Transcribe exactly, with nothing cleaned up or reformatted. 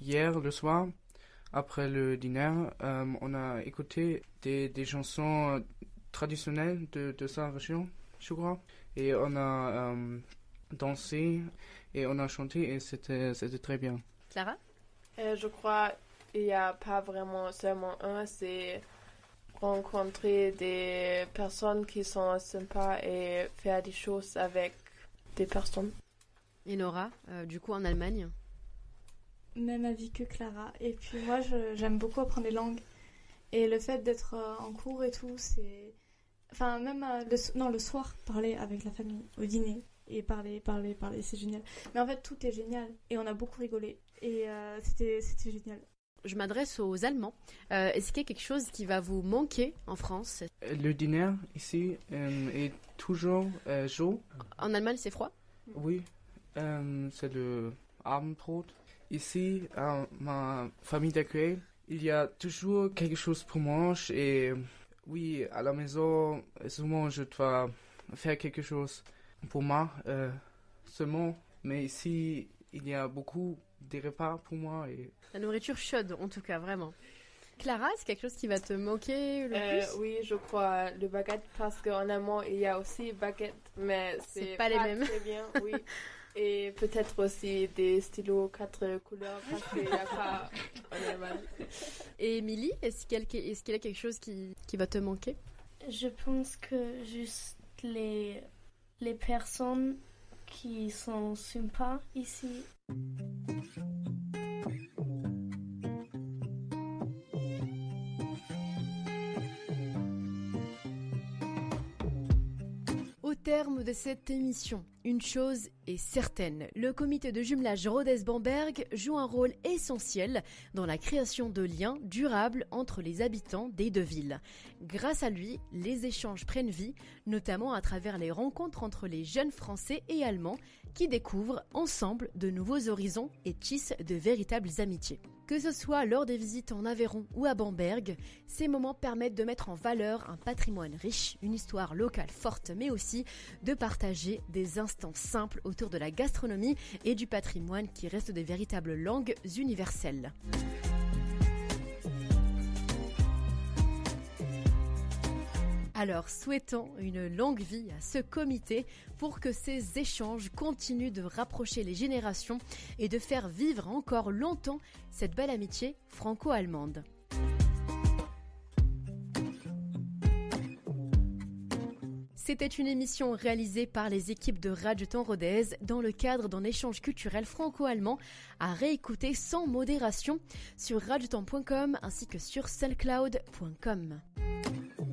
hier le soir, après le dîner, euh, on a écouté des, des chansons traditionnelles de, de sa région, je crois. Et on a euh, dansé et on a chanté et c'était, c'était très bien. Clara? euh, Je crois qu'il n'y a pas vraiment seulement un, c'est rencontrer des personnes qui sont sympas et faire des choses avec des personnes. Et Nora, euh, du coup en Allemagne? Même avis que Clara. Et puis moi, je, j'aime beaucoup apprendre les langues. Et le fait d'être euh, en cours et tout, c'est... Enfin, même euh, le, non, le soir, parler avec la famille au dîner. Et parler, parler, parler, c'est génial. Mais en fait, tout est génial. Et on a beaucoup rigolé. Et euh, c'était, c'était génial. Je m'adresse aux Allemands. Euh, est-ce qu'il y a quelque chose qui va vous manquer en France? Le dîner ici euh, est toujours euh, chaud. En Allemagne, c'est froid? Oui, euh, c'est le Abendbrot. Ici, à ma famille d'accueil, il y a toujours quelque chose pour manger et oui, à la maison, souvent je dois faire quelque chose pour moi euh, seulement. Mais ici, il y a beaucoup de repas pour moi. Et... La nourriture chaude, en tout cas, vraiment. Clara, c'est quelque chose qui va te manquer le euh, plus? Oui, je crois le baguette, parce qu'en allemand, il y a aussi baguette, mais c'est, c'est pas, pas les mêmes. Très bien, oui. Et peut-être aussi des stylos quatre couleurs, parce qu'il n'y a pas en Allemagne. Et Émilie, est-ce qu'il, y a, est-ce qu'il y a quelque chose qui, qui va te manquer? Je pense que juste les, les personnes qui sont sympas ici. Au terme de cette émission, une chose est certaine, le comité de jumelage Rodez-Bamberg joue un rôle essentiel dans la création de liens durables entre les habitants des deux villes. Grâce à lui, les échanges prennent vie, notamment à travers les rencontres entre les jeunes Français et Allemands qui découvrent ensemble de nouveaux horizons et tissent de véritables amitiés. Que ce soit lors des visites en Aveyron ou à Bamberg, ces moments permettent de mettre en valeur un patrimoine riche, une histoire locale forte, mais aussi de partager des instants simples autour de la gastronomie et du patrimoine qui restent des véritables langues universelles. Alors, souhaitons une longue vie à ce comité pour que ces échanges continuent de rapprocher les générations et de faire vivre encore longtemps cette belle amitié franco-allemande. C'était une émission réalisée par les équipes de Radio Temps Rodez dans le cadre d'un échange culturel franco-allemand à réécouter sans modération sur radiotemps point com ainsi que sur soundcloud point com.